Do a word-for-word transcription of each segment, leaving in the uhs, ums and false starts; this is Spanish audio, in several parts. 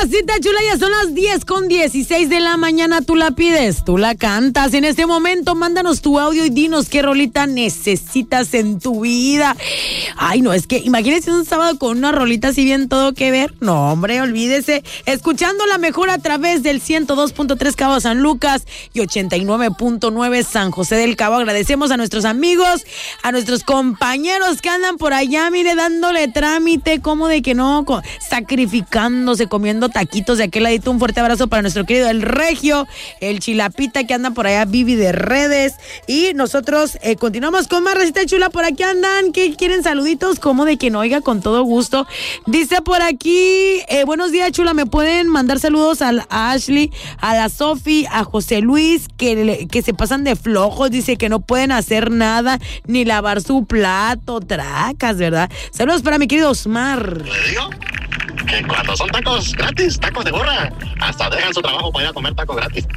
Mamacita chula, ya son las diez con dieciséis de la mañana. Tú la pides, tú la cantas. En este momento, mándanos tu audio y dinos qué rolita necesitas en tu vida. Ay, no, es que imagínense un sábado con una rolita así bien todo que ver. No, hombre, olvídese. Escuchando la mejor a través del ciento dos punto tres Cabo San Lucas y ochenta y nueve punto nueve San José del Cabo. Agradecemos a nuestros amigos, a nuestros compañeros que andan por allá, mire, dándole trámite, como de que no, sacrificándose, comiendo taquitos de aquel ladito. Un fuerte abrazo para nuestro querido El Regio, el Chilapita que anda por allá, Vivi de redes. Y nosotros eh, continuamos con más receta chula. Por aquí andan, que quieren saluditos, como de que no, oiga, con todo gusto. Dice por aquí, eh, buenos días chula, me pueden mandar saludos a, a Ashley, a la Sofi, a José Luis, que, que se pasan de flojos, dice que no pueden hacer nada, ni lavar su plato, tracas, ¿verdad? Saludos para mi querido Osmar. ¿Le digo? Que cuando son tacos gratis, tacos de gorra, hasta dejan su trabajo para ir a comer tacos gratis.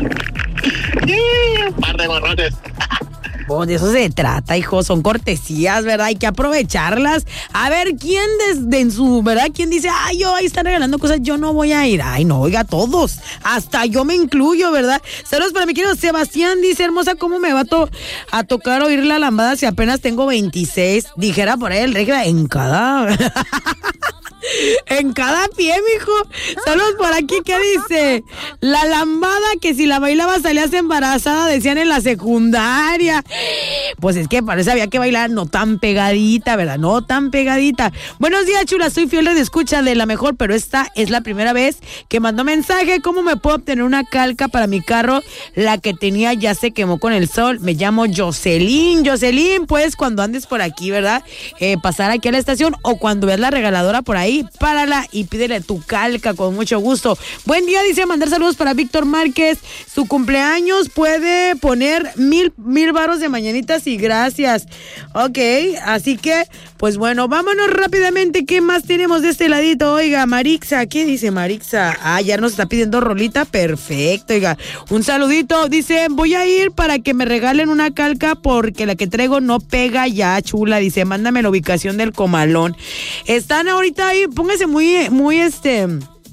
Par de gorrones. Pues de eso se trata, hijo, son cortesías, ¿verdad? Hay que aprovecharlas. A ver, ¿quién desde en su, verdad? ¿Quién dice, ay, yo ahí están regalando cosas, yo no voy a ir? Ay, no, oiga, todos, hasta yo me incluyo, ¿verdad? Saludos para mi querido Sebastián, dice, hermosa, ¿cómo me va a, to- a tocar oír la lambada si apenas tengo veintiséis? Dijera por ahí el regla en cada... En cada pie, mijo. Saludos por aquí, ¿qué dice? La lambada que si la bailaba salías embarazada, decían en la secundaria. Pues es que parece había que bailar no tan pegadita, ¿verdad? No tan pegadita. Buenos días, chula, soy fiel de escucha de la mejor, pero esta es la primera vez que mandó mensaje. ¿Cómo me puedo obtener una calca para mi carro? La que tenía ya se quemó con el sol. Me llamo Jocelyn. Jocelyn, pues cuando andes por aquí, ¿verdad? Eh, pasar aquí a la estación o cuando veas la regaladora por ahí, párala y pídele tu calca con mucho gusto. Buen día, dice, mandar saludos para Víctor Márquez. Su cumpleaños, puede poner mil, mil varos de mañanitas y gracias. Ok, así que, pues bueno, vámonos rápidamente. ¿Qué más tenemos de este ladito? Oiga, Marixa, ¿qué dice Marixa? Ah, ya nos está pidiendo rolita. Perfecto, oiga. Un saludito. Dice, voy a ir para que me regalen una calca porque la que traigo no pega ya, chula. Dice, mándame la ubicación del comalón. Están ahorita ahí, póngase muy, muy este...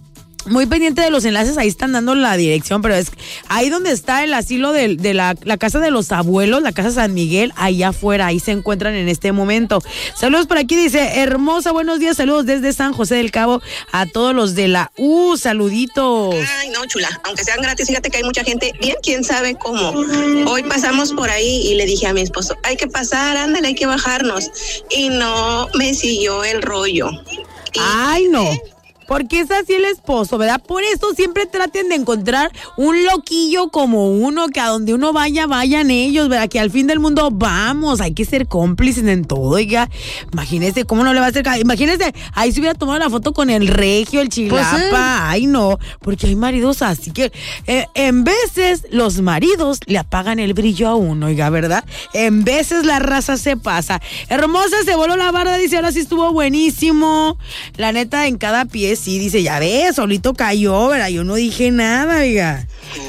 muy pendiente de los enlaces, ahí están dando la dirección, pero es ahí donde está el asilo de, de la, la casa de los abuelos, la casa San Miguel, allá afuera, ahí se encuentran en este momento. Saludos por aquí, dice, hermosa, buenos días, saludos desde San José del Cabo a todos los de la U, saluditos. Ay, no, chula, aunque sean gratis, fíjate que hay mucha gente, bien, quién sabe cómo. Hoy pasamos por ahí y le dije a mi esposo, hay que pasar, ándale, hay que bajarnos. Y no me siguió el rollo. Y Ay, no. Porque es así el esposo, ¿verdad? Por eso siempre traten de encontrar un loquillo como uno, que a donde uno vaya, vayan ellos, ¿verdad? Que al fin del mundo vamos, hay que ser cómplices en todo, oiga. Imagínese cómo no le va a hacer caso. Imagínese, ahí se hubiera tomado la foto con el Regio, el Chilapa. Pues, ¿eh? Ay, no, porque hay maridos así que eh, en veces los maridos le apagan el brillo a uno, oiga, ¿verdad? En veces la raza se pasa. Hermosa, se voló la barda, dice, ahora sí estuvo buenísimo. La neta, en cada pie. Sí, dice, ya ves, solito cayó, ¿verdad? Yo no dije nada, oiga.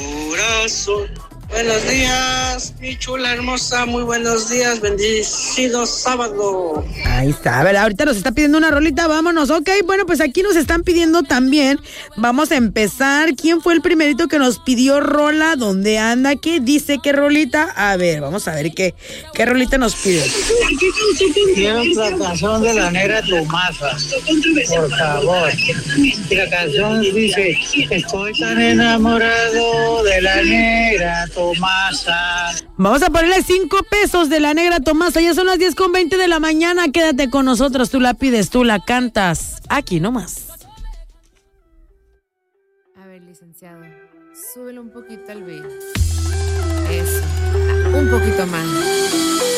Corazón. Buenos días, mi chula hermosa, muy buenos días, bendecido sábado. Ahí está, ¿verdad? Ahorita nos está pidiendo una rolita, vámonos. Ok, bueno, pues aquí nos están pidiendo también. Vamos a empezar. ¿Quién fue el primerito que nos pidió rola? ¿Dónde anda? ¿Qué dice? ¿Qué rolita? A ver, vamos a ver qué, qué rolita nos pide. Quiero la canción de la negra Tomasa, por favor. La canción dice, estoy tan enamorado de la negra Tomasa. Vamos a ponerle cinco pesos de la negra Tomasa. Ya son las diez con veinte de la mañana. Quédate con nosotros. Tú la pides, tú la cantas. Aquí nomás. A ver, licenciado, súbelo un poquito al beat. Eso. Un poquito más.